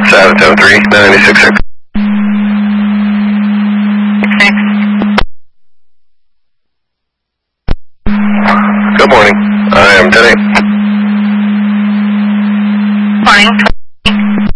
773 966. Good morning. I am 10-8. Morning.